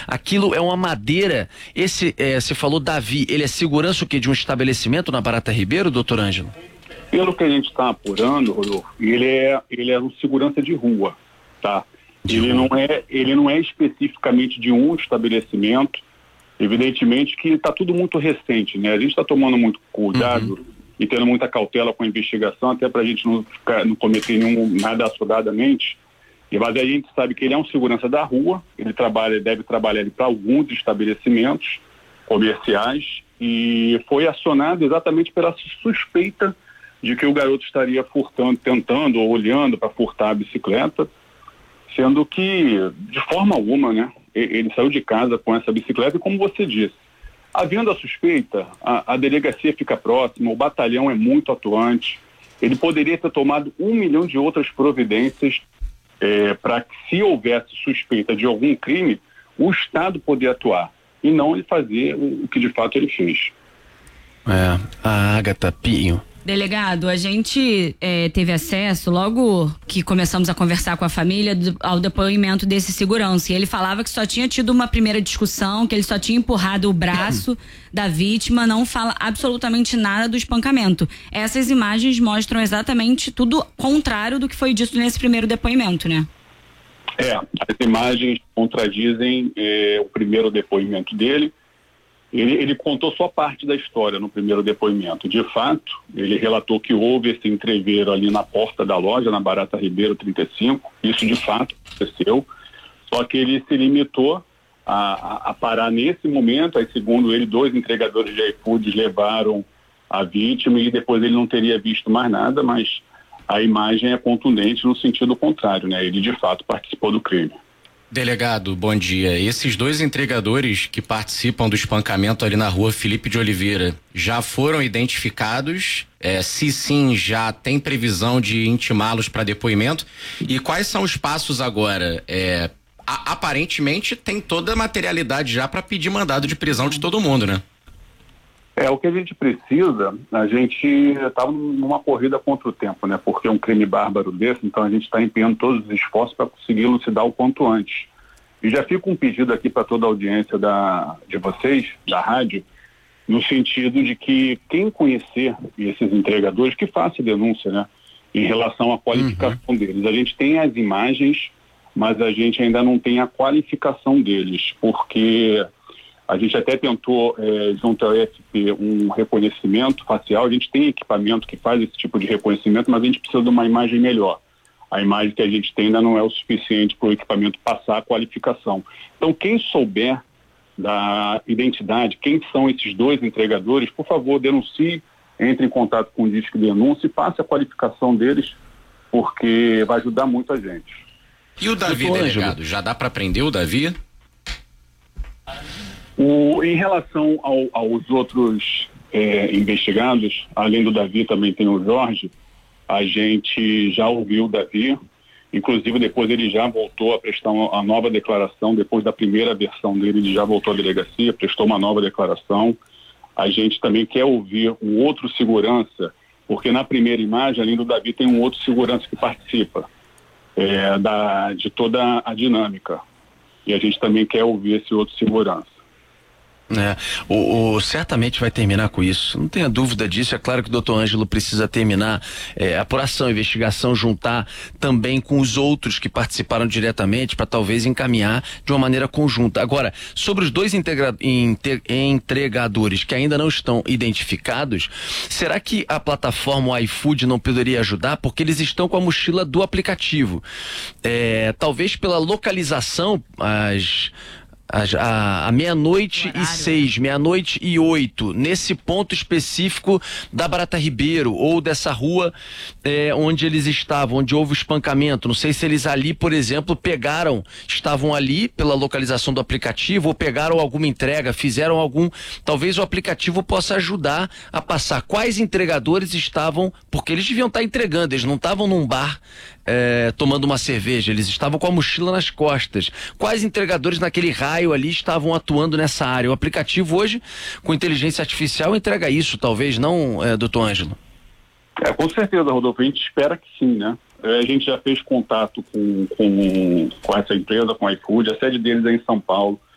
Aquilo é uma madeira. Você falou Davi, ele é segurança o quê? De um estabelecimento na Barata Ribeiro, doutor Ângelo? Pelo que a gente está apurando, Rodolfo, ele é um segurança de rua, tá? Ele não é especificamente de um estabelecimento. Evidentemente que está tudo muito recente, né? A gente está tomando muito cuidado e tendo muita cautela com a investigação, até para a gente não cometer nada assodadamente. Mas a gente sabe que ele é um segurança da rua, ele deve trabalhar para alguns estabelecimentos comerciais e foi acionado exatamente pela suspeita de que o garoto estaria tentando ou olhando para furtar a bicicleta, sendo que, de forma alguma, né, ele saiu de casa com essa bicicleta e, como você disse, havendo a suspeita, a delegacia fica próxima, o batalhão é muito atuante, ele poderia ter tomado 1 milhão de outras providências para que, se houvesse suspeita de algum crime, o Estado poder atuar e não ele fazer o que de fato ele fez. A Agatha Pinho. Delegado, a gente teve acesso, logo que começamos a conversar com a família, ao depoimento desse segurança. E ele falava que só tinha tido uma primeira discussão, que ele só tinha empurrado o braço da vítima, não fala absolutamente nada do espancamento. Essas imagens mostram exatamente tudo contrário do que foi dito nesse primeiro depoimento, né? As imagens contradizem o primeiro depoimento dele. Ele contou só parte da história no primeiro depoimento. De fato, ele relatou que houve esse entreveiro ali na porta da loja, na Barata Ribeiro 35. Isso de fato aconteceu. Só que ele se limitou a parar nesse momento. Aí, segundo ele, 2 entregadores de iFood levaram a vítima e depois ele não teria visto mais nada, mas a imagem é contundente no sentido contrário, né? Ele de fato participou do crime. Delegado, bom dia. Esses 2 entregadores que participam do espancamento ali na rua Felipe de Oliveira já foram identificados? Se sim, já tem previsão de intimá-los para depoimento? E quais são os passos agora? Aparentemente tem toda a materialidade já para pedir mandado de prisão de todo mundo, né? O que a gente precisa, a gente estava numa corrida contra o tempo, né? Porque é um crime bárbaro desse, então a gente está empenhando todos os esforços para conseguir elucidar o quanto antes. E já fica um pedido aqui para toda a audiência de vocês, da rádio, no sentido de que quem conhecer esses entregadores, que faça denúncia, né? Em relação à qualificação deles. A gente tem as imagens, mas a gente ainda não tem a qualificação deles, porque a gente até tentou, junto ao EFP, um reconhecimento facial. A gente tem equipamento que faz esse tipo de reconhecimento, mas a gente precisa de uma imagem melhor. A imagem que a gente tem ainda não é o suficiente para o equipamento passar a qualificação. Então, quem souber da identidade, quem são esses 2 entregadores, por favor, denuncie, entre em contato com o Disque Denúncia e passe a qualificação deles, porque vai ajudar muito a gente. E o Davi, delegado, já dá para prender o Davi? Em relação aos outros investigados, além do Davi também tem o Jorge, a gente já ouviu o Davi, inclusive depois ele já voltou a prestar a nova declaração, depois da primeira versão dele ele já voltou à delegacia, prestou uma nova declaração. A gente também quer ouvir um outro segurança, porque na primeira imagem, além do Davi, tem um outro segurança que participa de toda a dinâmica. E a gente também quer ouvir esse outro segurança. Certamente vai terminar com isso, não tenha dúvida disso. É claro que o doutor Ângelo precisa terminar apuração, investigação, juntar também com os outros que participaram diretamente para talvez encaminhar de uma maneira conjunta. Agora, sobre os 2 entregadores que ainda não estão identificados, será que a plataforma o iFood não poderia ajudar? Porque eles estão com a mochila do aplicativo, talvez pela localização, a 00:06, 00:08, nesse ponto específico da Barata Ribeiro ou dessa rua onde eles estavam, onde houve o espancamento. Não sei se eles ali, por exemplo, estavam ali pela localização do aplicativo ou pegaram alguma entrega, fizeram talvez o aplicativo possa ajudar a passar quais entregadores estavam, porque eles deviam estar entregando, eles não estavam num bar tomando uma cerveja, eles estavam com a mochila nas costas. Quais entregadores naquele raio ali estavam atuando nessa área? O aplicativo hoje, com inteligência artificial, entrega isso, talvez não, doutor Ângelo? Com certeza, Rodolfo, a gente espera que sim, né? A gente já fez contato com essa empresa, com a iFood, a sede deles é em São Paulo.